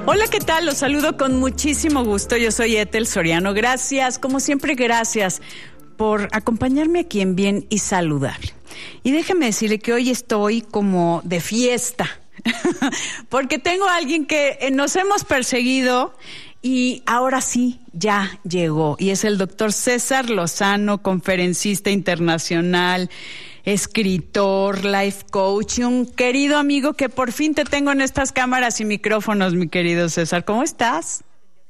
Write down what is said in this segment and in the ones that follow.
Hola, ¿qué tal? Los saludo con muchísimo gusto. Yo soy Ethel Soriano. Gracias, como siempre, gracias por acompañarme aquí en Bien y Saludable. Y déjeme decirle que hoy estoy como de fiesta, porque tengo a alguien que nos hemos perseguido y ahora sí, ya llegó. Y es el doctor César Lozano, conferencista internacional, escritor, life coach y un querido amigo que por fin te tengo en estas cámaras y micrófonos, mi querido César. ¿Cómo estás?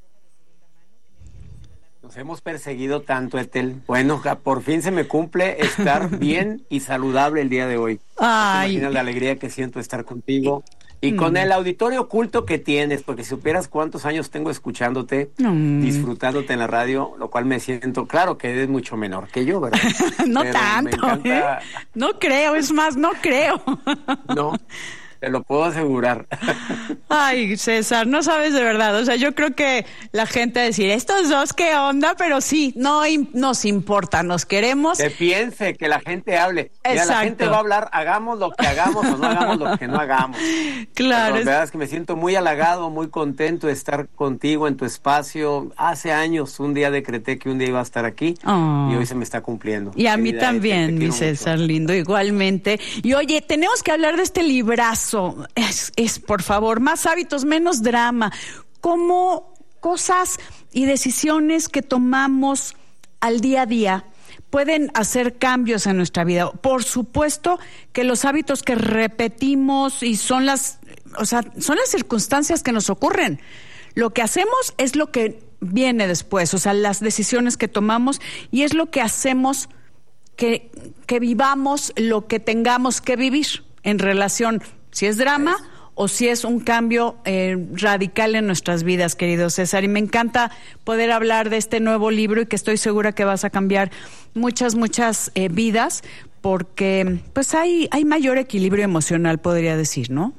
Nos hemos perseguido tanto, Ethel. Bueno, por fin se me cumple estar bien y saludable el día de hoy. Ay. No te imaginas la alegría que siento estar contigo y con el auditorio oculto que tienes, porque si supieras cuántos años tengo escuchándote, disfrutándote en la radio, lo cual me siento, claro que eres mucho menor que yo, ¿verdad? No pero tanto, encanta... No creo, es más, no creo. No, te lo puedo asegurar. Ay, César, no sabes de verdad. O sea, yo creo que la gente va a decir, estos dos, ¿qué onda? Pero sí, no nos importa, nos queremos. Que piense, que la gente hable. Exacto. Mira, la gente va a hablar, hagamos lo que hagamos o no hagamos lo que no hagamos. Claro. La verdad es que me siento muy halagado, muy contento de estar contigo en tu espacio. Hace años, un día decreté que un día iba a estar aquí y hoy se me está cumpliendo. Y a mí también, mi César lindo, igualmente. Y oye, tenemos que hablar de este librazo. Es por favor, más hábitos, menos drama. Como cosas y decisiones que tomamos al día a día pueden hacer cambios en nuestra vida. Por supuesto que los hábitos que repetimos y son las circunstancias que nos ocurren. Lo que hacemos es lo que viene después, o sea, las decisiones que tomamos y es lo que hacemos que vivamos lo que tengamos que vivir en relación, si es drama o si es un cambio radical en nuestras vidas, querido César. Y me encanta poder hablar de este nuevo libro y que estoy segura que vas a cambiar muchas vidas, porque pues hay mayor equilibrio emocional, podría decir, ¿no?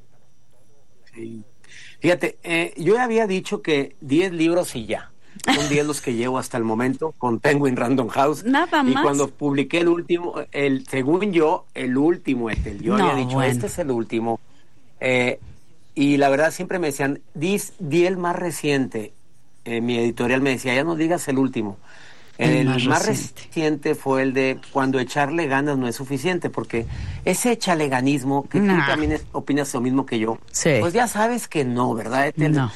Sí. Fíjate, yo había dicho que 10 libros y ya. Son 10 los que llevo hasta el momento con Penguin Random House. Nada más. Y cuando publiqué el último, según yo, el último, Ethel. Yo había dicho, este es el último. Y la verdad siempre me decían, di el más reciente. Mi editorial me decía, ya no digas el último. El más reciente fue el de cuando echarle ganas no es suficiente, porque ese echaleganismo, que tú también opinas lo mismo que yo, pues ya sabes que no, ¿verdad, Ethel? No.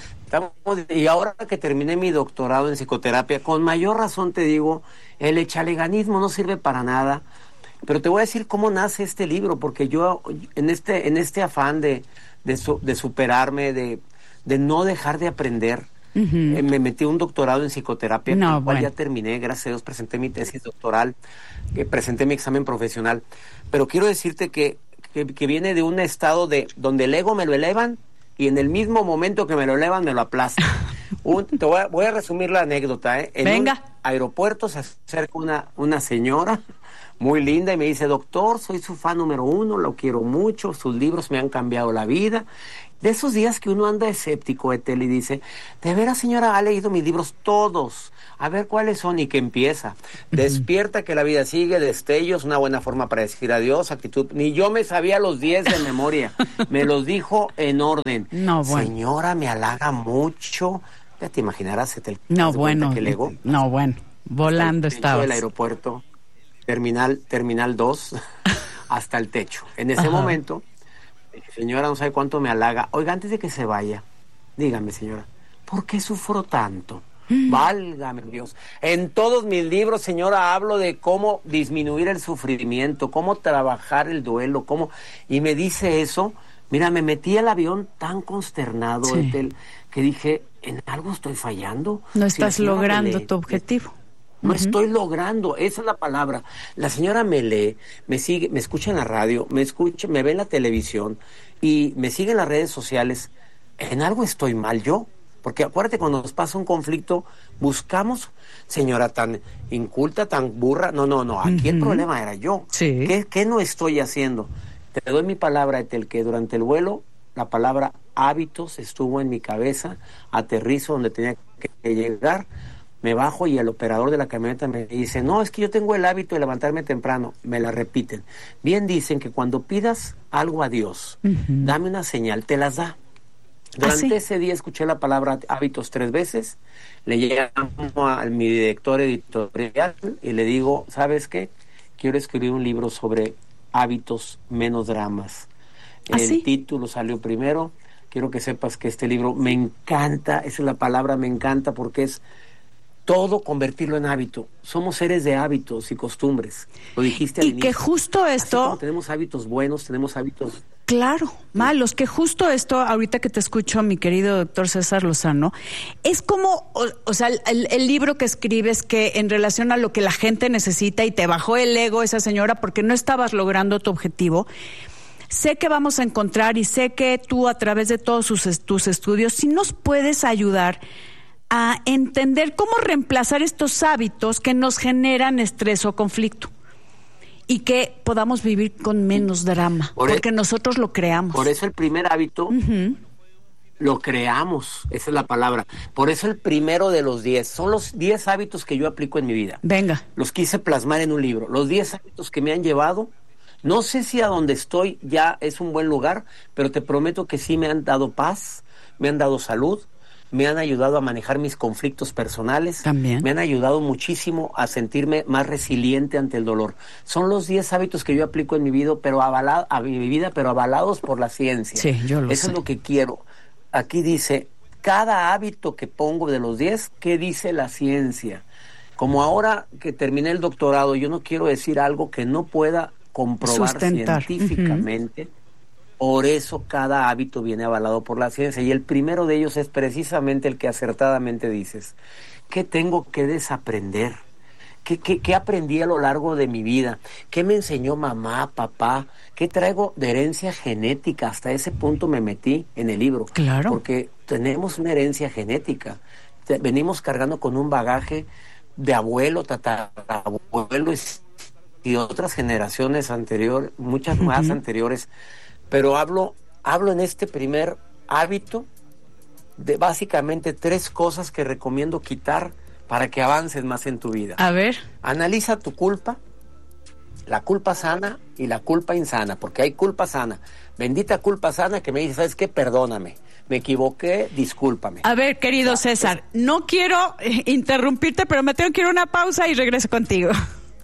Y ahora que terminé mi doctorado en psicoterapia, con mayor razón te digo, el echaleganismo no sirve para nada. Pero te voy a decir cómo nace este libro, porque yo en este afán de superarme, de no dejar de aprender, me metí un doctorado en psicoterapia, el cual ya terminé, gracias a Dios presenté mi tesis doctoral, presenté mi examen profesional. Pero quiero decirte que viene de un estado donde el ego me lo elevan, y en el mismo momento que me lo elevan, me lo aplastan. Voy a resumir la anécdota. En un aeropuerto se acerca una señora muy linda y me dice, doctor, soy su fan número 1, lo quiero mucho, sus libros me han cambiado la vida. De esos días que uno anda escéptico, Ethel, y dice, de veras, señora, ha leído mis libros todos, a ver cuáles son, y que empieza. Despierta, que la vida sigue, destellos, una buena forma para decir adiós, actitud. Ni yo me sabía los 10 de memoria, me los dijo en orden. Señora, me halaga mucho. Ya te imaginarás, Ethel. Que el ego, volando estaba. El aeropuerto, terminal 2, hasta el techo. En ese momento, señora, no sabe cuánto me halaga. Oiga, antes de que se vaya, dígame, señora, ¿por qué sufro tanto? Válgame Dios. En todos mis libros, señora, hablo de cómo disminuir el sufrimiento, cómo trabajar el duelo, y me dice eso. Mira, me metí al avión tan consternado, Ethel, que dije, ¿en algo estoy fallando? No estás logrando tu objetivo. No estoy logrando, esa es la palabra. La señora me lee, me sigue, me escucha en la radio, me ve en la televisión y me sigue en las redes sociales. En algo estoy mal yo, porque acuérdate, cuando nos pasa un conflicto, buscamos, señora, tan inculta, tan burra. No, aquí el problema era yo. ¿Qué no estoy haciendo? Te doy mi palabra, Ethel, que durante el vuelo la palabra hábitos estuvo en mi cabeza, aterrizo donde tenía que llegar. Me bajo y el operador de la camioneta me dice, no, es que yo tengo el hábito de levantarme temprano. Me la repiten. Bien dicen que cuando pidas algo a Dios, dame una señal, te las da. Durante ese día escuché la palabra hábitos 3 veces, le llamo a mi director editorial y le digo, ¿sabes qué? Quiero escribir un libro sobre hábitos menos dramas. El título salió primero. Quiero que sepas que este libro me encanta, esa es la palabra, me encanta, porque es todo convertirlo en hábito. Somos seres de hábitos y costumbres. Lo dijiste al inicio. Y que justo esto... Así como tenemos hábitos buenos, tenemos hábitos... Claro, malos, que justo esto, ahorita que te escucho, mi querido doctor César Lozano, es como, o sea, el libro que escribes que en relación a lo que la gente necesita y te bajó el ego esa señora porque no estabas logrando tu objetivo. Sé que vamos a encontrar y sé que tú a través de todos tus estudios sí nos puedes ayudar a entender cómo reemplazar estos hábitos que nos generan estrés o conflicto. Y que podamos vivir con menos drama, porque nosotros lo creamos. Por eso el primer hábito lo creamos, esa es la palabra. Por eso el primero de los 10, son los 10 hábitos que yo aplico en mi vida. Venga. Los quise plasmar en un libro, los 10 hábitos que me han llevado. No sé si a donde estoy ya es un buen lugar, pero te prometo que sí me han dado paz, me han dado salud, me han ayudado a manejar mis conflictos personales. También. Me han ayudado muchísimo a sentirme más resiliente ante el dolor. Son los 10 hábitos que yo aplico en mi vida, pero avalados por la ciencia. Sí, yo lo sé. Eso es lo que quiero. Aquí dice, cada hábito que pongo de los 10, ¿qué dice la ciencia? Como ahora que terminé el doctorado, yo no quiero decir algo que no pueda comprobar científicamente. Por eso cada hábito viene avalado por la ciencia, y el primero de ellos es precisamente el que acertadamente dices. ¿Qué tengo que desaprender? ¿Qué aprendí a lo largo de mi vida? ¿Qué me enseñó mamá, papá? ¿Qué traigo de herencia genética? Hasta ese punto me metí en el libro. Claro. Porque tenemos una herencia genética. Venimos cargando con un bagaje de abuelo, tatarabuelo y otras generaciones anteriores, muchas más anteriores. Pero hablo en este primer hábito de básicamente 3 cosas que recomiendo quitar para que avances más en tu vida. A ver. Analiza tu culpa, la culpa sana y la culpa insana, porque hay culpa sana. Bendita culpa sana que me dice, ¿sabes qué? Perdóname, me equivoqué, discúlpame. A ver, querido César, no quiero interrumpirte, pero me tengo que ir a una pausa y regreso contigo.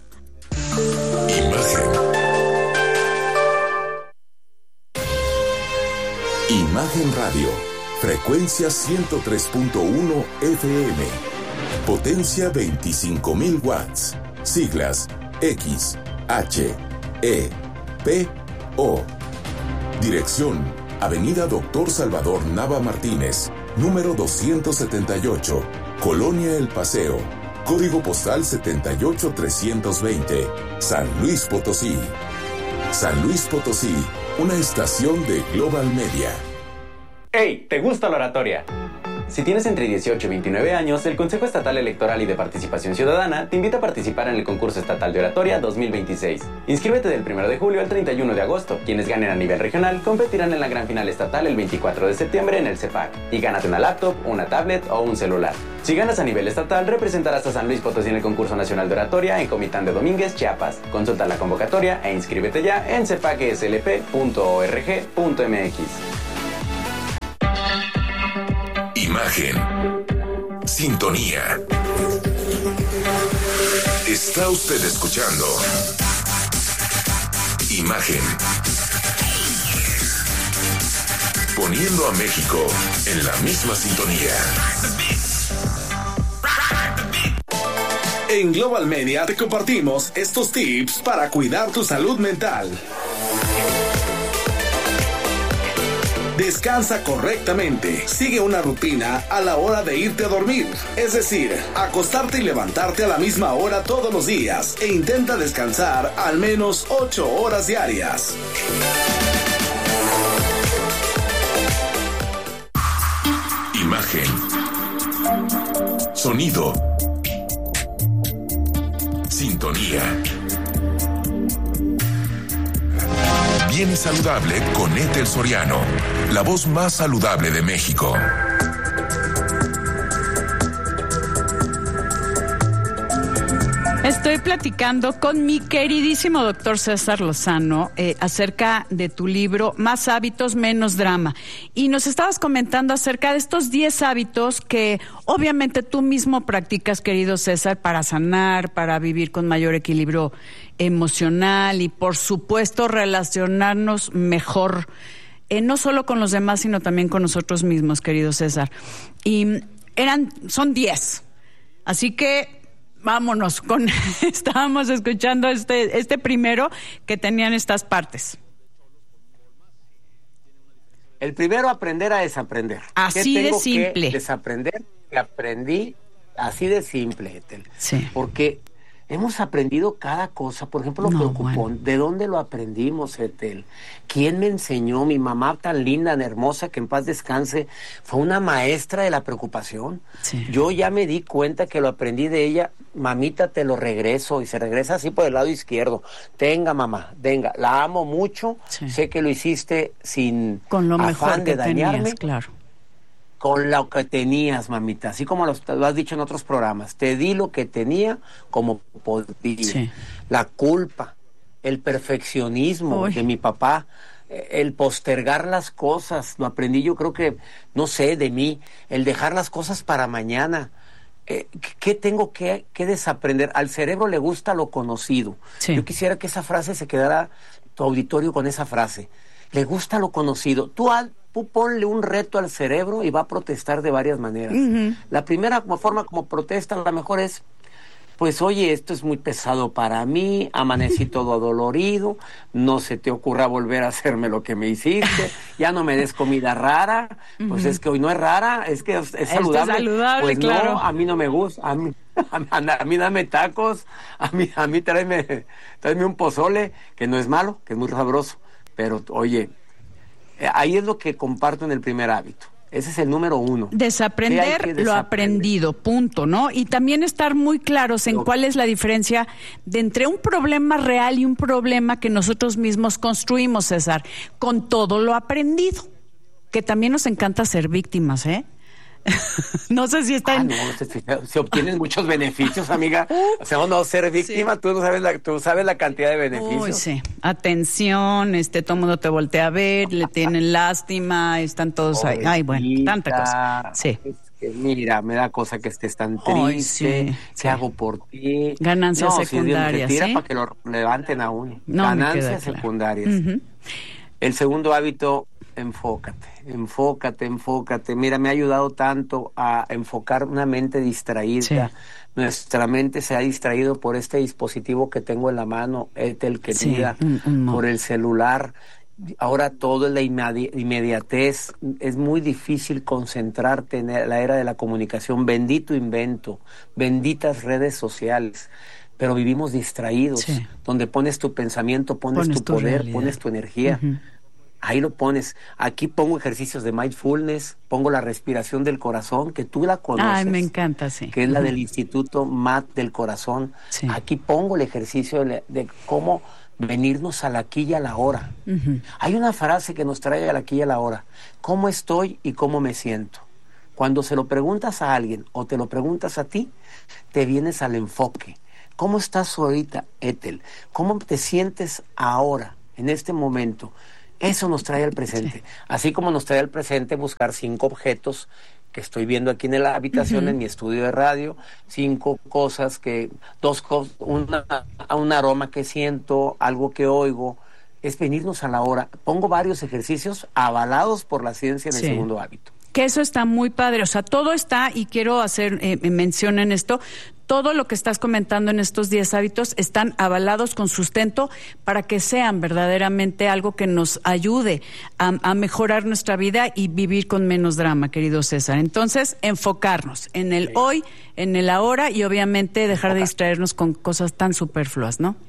Imagen Radio, frecuencia 103.1 FM, potencia 25.000 watts, siglas X, H, E, P, O. Dirección, Avenida Dr. Salvador Nava Martínez, número 278, Colonia El Paseo, código postal 78320, San Luis Potosí. San Luis Potosí, una estación de Global Media. ¡Hey! ¿Te gusta la oratoria? Si tienes entre 18 y 29 años, el Consejo Estatal Electoral y de Participación Ciudadana te invita a participar en el Concurso Estatal de Oratoria 2026. Inscríbete del 1 de julio al 31 de agosto. Quienes ganen a nivel regional competirán en la gran final estatal el 24 de septiembre en el CEPAC. Y gánate una laptop, una tablet o un celular. Si ganas a nivel estatal, representarás a San Luis Potosí en el Concurso Nacional de Oratoria en Comitán de Domínguez, Chiapas. Consulta la convocatoria e inscríbete ya en cepacslp.org.mx. Imagen. Sintonía. Está usted escuchando Imagen. Poniendo a México en la misma sintonía. En Global Media te compartimos estos tips para cuidar tu salud mental. Descansa correctamente. Sigue una rutina a la hora de irte a dormir. Es decir, acostarte y levantarte a la misma hora todos los días. E intenta descansar al menos 8 horas diarias. Imagen. Sonido. Sintonía. Bien y saludable con Ethel Soriano, la voz más saludable de México. Estoy platicando con mi queridísimo doctor César Lozano acerca de tu libro Más hábitos, menos drama. Y nos estabas comentando acerca de estos 10 hábitos que obviamente tú mismo practicas, querido César, para sanar, para vivir con mayor equilibrio emocional y, por supuesto, relacionarnos mejor, no solo con los demás, sino también con nosotros mismos, querido César. Y son 10. Así que vámonos con estábamos escuchando este primero que tenían estas partes. El primero, aprender a desaprender. Así ¿Qué tengo de simple. Que desaprender? Que aprendí así de simple, Ethel. Sí. Porque hemos aprendido cada cosa. Por ejemplo, lo preocupón. Bueno. ¿De dónde lo aprendimos, Ethel? ¿Quién me enseñó? Mi mamá tan linda, tan hermosa, que en paz descanse, fue una maestra de la preocupación. Sí. Yo ya me di cuenta que lo aprendí de ella. Mamita, te lo regreso. Y se regresa así por el lado izquierdo. Tenga, mamá, venga. La amo mucho. Sí. Sé que lo hiciste sin con lo afán mejor que de dañarme. Tenías, claro. Con lo que tenías, mamita, así como lo has dicho en otros programas. Te di lo que tenía como podía. Sí. La culpa, el perfeccionismo de mi papá, el postergar las cosas, lo aprendí yo creo que, no sé, de mí, el dejar las cosas para mañana. ¿Qué tengo que desaprender? Al cerebro le gusta lo conocido. Sí. Yo quisiera que esa frase se quedara, tu auditorio, con esa frase. Le gusta lo conocido. Tú ponle un reto al cerebro y va a protestar de varias maneras. Uh-huh. La primera forma como protesta a lo mejor es, pues oye, esto es muy pesado para mí, amanecí todo adolorido, no se te ocurra volver a hacerme lo que me hiciste, ya no me des comida rara, pues es que hoy no es rara, es que es saludable. Es saludable, pues claro. No, a mí no me gusta, a mí dame tacos, a mí tráeme un pozole, que no es malo, que es muy sabroso, pero oye, ahí es lo que comparto en el primer hábito. Ese es el número 1. Desaprender lo aprendido, punto, ¿no? Y también estar muy claros en cuál es la diferencia de entre un problema real y un problema que nosotros mismos construimos, César, con todo lo aprendido. Que también nos encanta ser víctimas, ¿eh? No sé si están... se obtienen muchos beneficios, amiga. O sea, no ser víctima, sí. Tú sabes la cantidad de beneficios. Uy, sí. Atención, todo el mundo te voltea a ver, le tienen lástima, están todos ahí. Ay, bueno, tanta cosa. Sí. Es que mira, me da cosa que estés tan triste. ¿Qué hago por ti? Ganancias secundarias, ¿sí? Para que lo levanten a uno. Ganancias secundarias. Uh-huh. El segundo hábito, enfócate. Mira, me ha ayudado tanto a enfocar una mente distraída. Sí. Nuestra mente se ha distraído por este dispositivo que tengo en la mano, Ethel, querida, por el celular. Ahora todo es la inmediatez. Es muy difícil concentrarte en la era de la comunicación. Bendito invento, benditas redes sociales. Pero vivimos distraídos, donde pones tu pensamiento, pones tu poder, realidad. Pones tu energía. Uh-huh. Ahí lo pones. Aquí pongo ejercicios de mindfulness, pongo la respiración del corazón, que tú la conoces. Ay, me encanta, sí. Que es la del Instituto MAT del Corazón. Sí. Aquí pongo el ejercicio de cómo venirnos al aquí y a la hora. Uh-huh. Hay una frase que nos trae al aquí y a la hora. ¿Cómo estoy y cómo me siento? Cuando se lo preguntas a alguien o te lo preguntas a ti, te vienes al enfoque. ¿Cómo estás ahorita, Ethel? ¿Cómo te sientes ahora, en este momento? Eso nos trae al presente. Sí. Así como nos trae al presente buscar 5 objetos que estoy viendo aquí en la habitación, uh-huh. en mi estudio de radio, 5 cosas un aroma que siento, algo que oigo, es venirnos a la hora. Pongo varios ejercicios avalados por la ciencia en el segundo hábito. Que eso está muy padre, o sea, todo está, y quiero hacer mención en esto, todo lo que estás comentando en estos 10 hábitos están avalados con sustento para que sean verdaderamente algo que nos ayude a mejorar nuestra vida y vivir con menos drama, querido César. Entonces, enfocarnos en el hoy, en el ahora y obviamente dejar de distraernos con cosas tan superfluas, ¿no?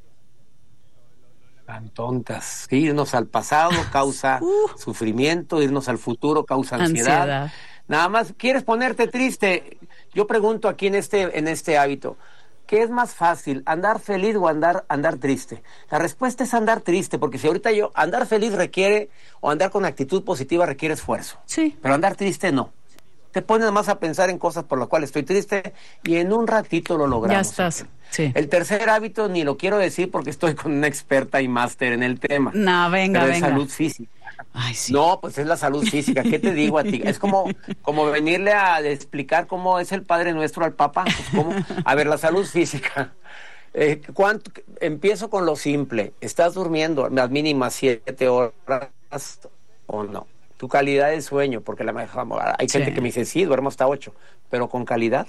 Tan tontas. Irnos al pasado causa sufrimiento, irnos al futuro causa ansiedad. Nada más, ¿quieres ponerte triste? Yo pregunto aquí en este hábito, ¿qué es más fácil, andar feliz o andar triste? La respuesta es andar triste, porque si ahorita andar feliz o andar con actitud positiva requiere esfuerzo. Sí. Pero andar triste no. Te pones más a pensar en cosas por las cuales estoy triste y en un ratito lo logramos. Ya estás. Sí. El tercer hábito ni lo quiero decir porque estoy con una experta y máster en el tema. No, venga. Pero es salud física. Ay, sí. No, pues es la salud física. ¿Qué te digo a ti? Es como venirle a explicar cómo es el Padre Nuestro al Papa. Pues ¿cómo? A ver, la salud física. Empiezo con lo simple. ¿Estás durmiendo las mínimas 7 horas o no? Tu calidad de sueño, porque hay gente que me dice, sí, duermo hasta 8, pero con calidad.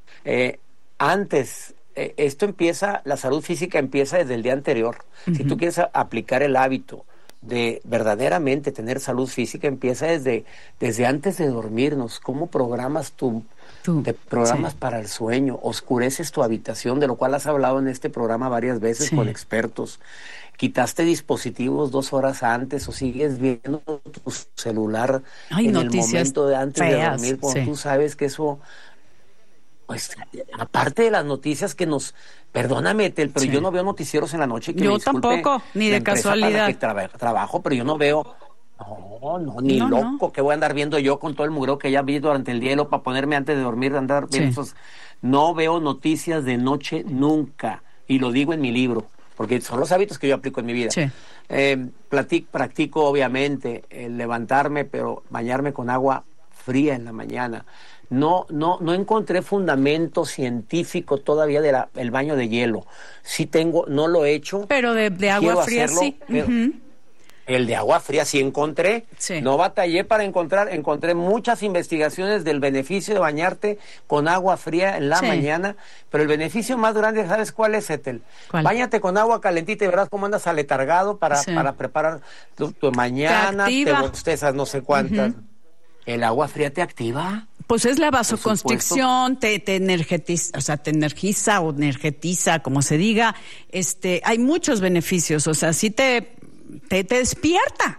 Esto empieza, la salud física empieza desde el día anterior. Uh-huh. Si tú quieres aplicar el hábito de verdaderamente tener salud física, empieza desde antes de dormirnos. ¿Cómo programas te programas para el sueño? Oscureces tu habitación, de lo cual has hablado en este programa varias veces con expertos. ¿Quitaste dispositivos 2 horas antes o sigues viendo tu celular en el momento de antes de dormir? Cuando tú sabes que eso... Pues, aparte de las noticias que nos... Perdóname, pero yo no veo noticieros en la noche. Yo tampoco, ni de casualidad. Trabajo, pero yo no veo... No, loco, que voy a andar viendo yo con todo el mugreo que ya vi durante el día para ponerme antes de dormir, andar viendo esos... No veo noticias de noche nunca, y lo digo en mi libro, porque son los hábitos que yo aplico en mi vida. Sí. Practico, obviamente, el levantarme, pero bañarme con agua fría en la mañana. No encontré fundamento científico todavía del baño de hielo. Sí tengo, no lo he hecho. Pero de agua fría hacerlo, sí. El de agua fría sí encontré. Sí. No batallé para encontré muchas investigaciones del beneficio de bañarte con agua fría en la mañana, pero el beneficio más grande, ¿sabes cuál es, Ethel? ¿Cuál? Báñate con agua calentita y verás cómo andas aletargado para preparar tu mañana, te bostezas no sé cuántas. ¿El agua fría te activa? Pues es la vasoconstricción, te energiza, te energetiza, como se diga. Hay muchos beneficios, o sea, sí te despierta.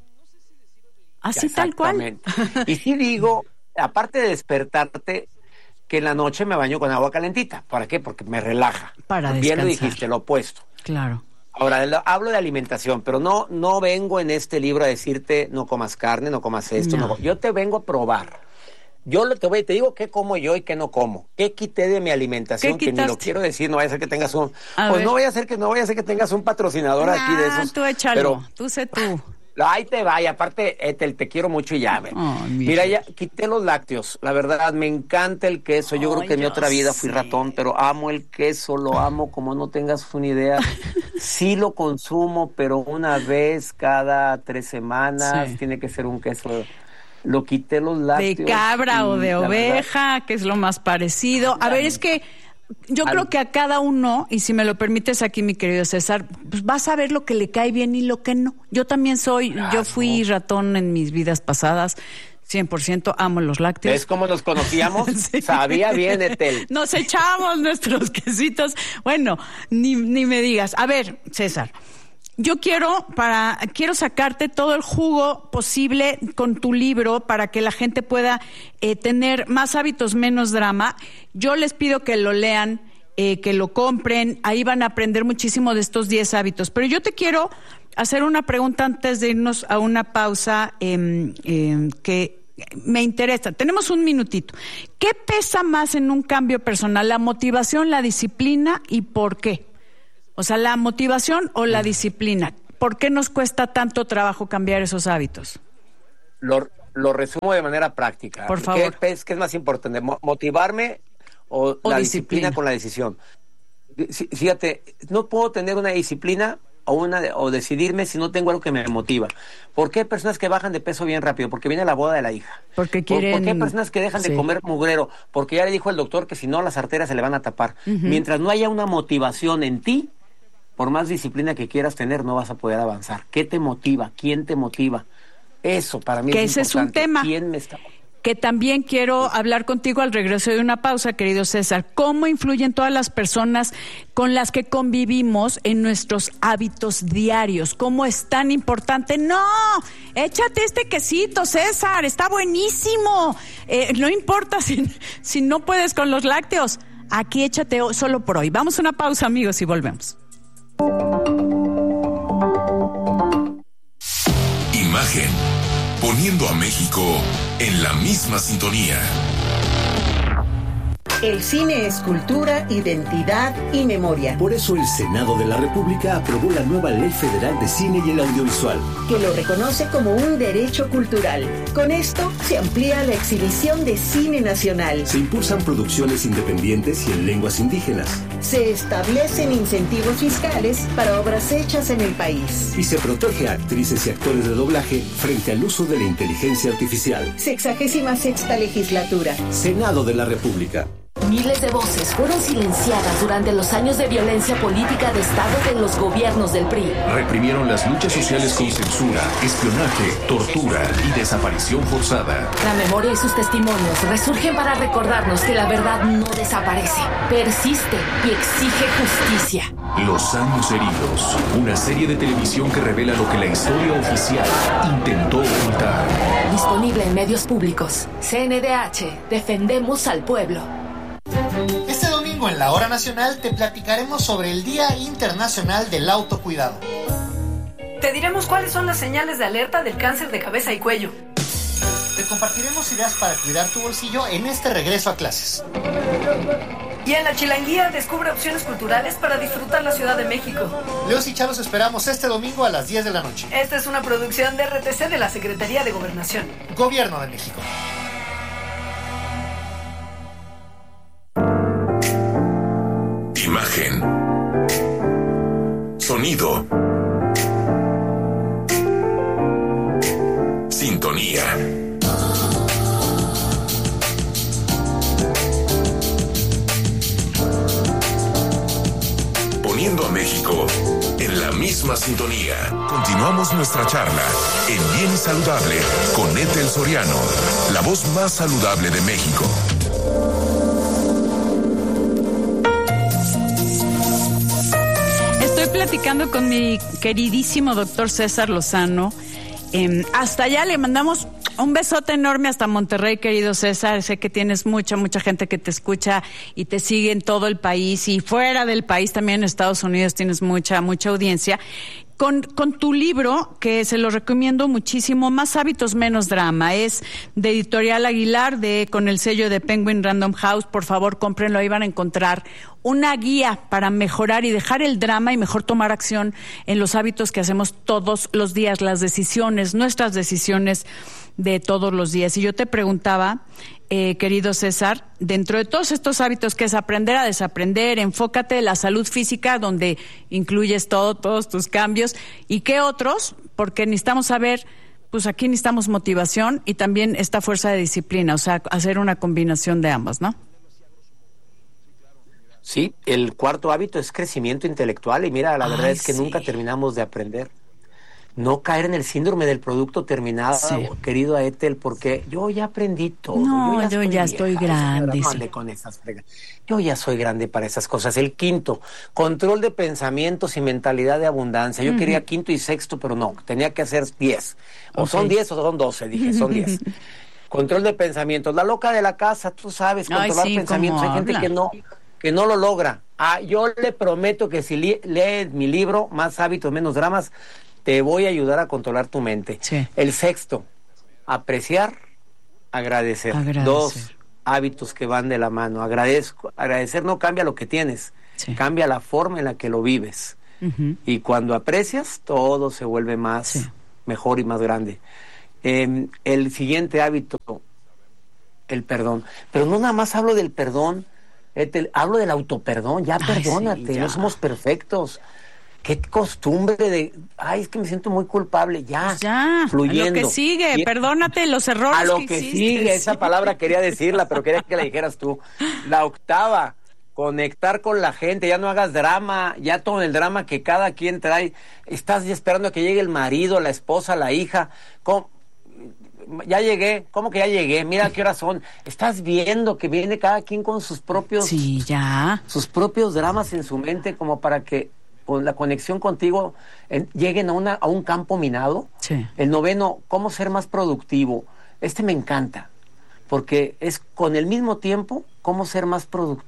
Así tal cual. Y sí digo, aparte de despertarte, que en la noche me baño con agua calentita. ¿Para qué? Porque me relaja. Para descansar. Bien lo dijiste, lo opuesto. Claro. Ahora, hablo de alimentación, pero no vengo en este libro a decirte no comas carne, no comas esto. No. Yo te vengo a probar. Yo te digo qué como yo y qué no como. ¿Qué quité de mi alimentación? Que ni lo quiero decir, no vaya a ser que tengas un... no vaya a ser que tengas un patrocinador aquí de esos. Tú échalo, tú sé tú. Ahí te vaya, aparte, Ethel, te quiero mucho y ya. Mira, ya quité los lácteos. La verdad, me encanta el queso. Yo creo que en mi otra vida fui ratón, pero amo el queso, lo amo como no tengas una idea. Sí lo consumo, pero una vez cada 3 semanas. Tiene que ser un queso... Lo quité los lácteos. De cabra o de oveja, que es lo más parecido. A ver, es que yo creo que a cada uno, y si me lo permites aquí, mi querido César, pues vas a ver lo que le cae bien y lo que no. Yo también yo fui ratón en mis vidas pasadas. 100% amo los lácteos. ¿Es como nos conocíamos? Sí. Sabía bien, Ethel. Nos echábamos nuestros quesitos. Bueno, ni me digas. A ver, César, yo quiero sacarte todo el jugo posible con tu libro para que la gente pueda tener más hábitos, menos drama. Yo les pido que lo lean, que lo compren. Ahí van a aprender muchísimo de estos 10 hábitos. Pero yo te quiero hacer una pregunta antes de irnos a una pausa que me interesa. Tenemos un minutito. ¿Qué pesa más en un cambio personal? ¿La motivación, la disciplina y por qué? O sea, la motivación o la disciplina. ¿Por qué nos cuesta tanto trabajo cambiar esos hábitos? Lo resumo de manera práctica. Por favor. ¿Qué es más importante? ¿Motivarme o la disciplina con la decisión? Fíjate, no puedo tener una disciplina o decidirme si no tengo algo que me motiva. ¿Por qué hay personas que bajan de peso bien rápido? Porque viene la boda de la hija. Porque quieren... ¿Por qué hay personas que dejan de comer mugrero? Porque ya le dijo el doctor que si no las arterias se le van a tapar. Mientras no haya una motivación en ti, por más disciplina que quieras tener, no vas a poder avanzar. ¿Qué te motiva? ¿Quién te motiva? Eso para mí es importante. Que ese es un tema. ¿Quién me está motivando? Que también quiero hablar contigo al regreso de una pausa, querido César. ¿Cómo influyen todas las personas con las que convivimos en nuestros hábitos diarios? ¿Cómo es tan importante? ¡No! Échate este quesito, César, está buenísimo. No importa si no puedes con los lácteos. Aquí échate solo por hoy. Vamos a una pausa, amigos, y volvemos. Imagen, poniendo a México en la misma sintonía. El cine es cultura, identidad y memoria. Por eso el Senado de la República aprobó la nueva Ley Federal de Cine y el Audiovisual, que lo reconoce como un derecho cultural. Con esto se amplía la exhibición de cine nacional. Se impulsan producciones independientes y en lenguas indígenas. Se establecen incentivos fiscales para obras hechas en el país. Y se protege a actrices y actores de doblaje frente al uso de la inteligencia artificial. 66ª legislatura. Senado de la República. Miles de voces fueron silenciadas durante los años de violencia política de Estado de los gobiernos del PRI. Reprimieron las luchas sociales con censura, espionaje, tortura y desaparición forzada. La memoria y sus testimonios resurgen para recordarnos que la verdad no desaparece, persiste y exige justicia. Los años heridos, una serie de televisión que revela lo que la historia oficial intentó ocultar. Disponible en medios públicos. CNDH, defendemos al pueblo. Este domingo en la Hora Nacional te platicaremos sobre el Día Internacional del Autocuidado. Te diremos cuáles son las señales de alerta del cáncer de cabeza y cuello. Te compartiremos ideas para cuidar tu bolsillo en este regreso a clases. Y en la Chilanguía descubre opciones culturales para disfrutar la Ciudad de México. Leos y Chalos esperamos este domingo a las 10 de la noche. Esta es una producción de RTC de la Secretaría de Gobernación. Gobierno de México. Imagen. Sonido. Sintonía. Poniendo a México en la misma sintonía. Continuamos nuestra charla en Bien y Saludable con Ethel Soriano, la voz más saludable de México. Estoy platicando con mi queridísimo doctor César Lozano. Hasta allá le mandamos un besote enorme hasta Monterrey, querido César. Sé que tienes mucha gente que te escucha y te sigue en todo el país y fuera del país, también en Estados Unidos tienes mucha audiencia. Con tu libro, que se lo recomiendo muchísimo, Más hábitos, menos drama, es de Editorial Aguilar, con el sello de Penguin Random House. Por favor, cómprenlo, ahí van a encontrar una guía para mejorar y dejar el drama y mejor tomar acción en los hábitos que hacemos todos los días, las decisiones, nuestras decisiones de todos los días. Y yo te preguntaba, querido César, dentro de todos estos hábitos que es aprender a desaprender, enfócate en la salud física, donde incluyes todos tus cambios, y qué otros, porque necesitamos saber, pues aquí necesitamos motivación y también esta fuerza de disciplina, o sea, hacer una combinación de ambas, ¿no? Sí, el cuarto hábito es crecimiento intelectual y mira, la verdad es que nunca terminamos de aprender. No caer en el síndrome del producto terminado, querido Ethel, porque yo ya aprendí todo. No, yo ya estoy grande. Yo ya soy grande para esas cosas. El quinto, control de pensamientos y mentalidad de abundancia. Yo quería quinto y sexto, pero no, tenía que hacer 10. O son 10 o son 12, dije, son 10. Control de pensamientos. La loca de la casa, tú sabes, controlar pensamientos. Hay gente que no lo logra. Yo le prometo que si lees mi libro, Más hábitos, menos dramas, te voy a ayudar a controlar tu mente. Sí. El sexto, apreciar, agradecer. Dos hábitos que van de la mano. Agradecer no cambia lo que tienes, cambia la forma en la que lo vives. Y cuando aprecias, todo se vuelve mejor y más grande. El siguiente hábito, el perdón. Pero no nada más hablo del perdón, hablo del autoperdón. Ya perdónate, no somos perfectos. Qué costumbre es que me siento muy culpable, fluyendo. A lo que sigue, perdónate los errores a lo que sigue, esa palabra quería decirla, pero quería que la dijeras tú. La octava, conectar con la gente, ya no hagas drama, ya todo el drama que cada quien trae. Estás esperando a que llegue el marido, la esposa, la hija. Ya llegué, ¿cómo que ya llegué? Mira qué horas son. Estás viendo que viene cada quien con sus propios sus propios dramas en su mente, como para que con la conexión contigo lleguen a un campo minado. El noveno, cómo ser más productivo. Me encanta, porque es con el mismo tiempo cómo ser más productivo.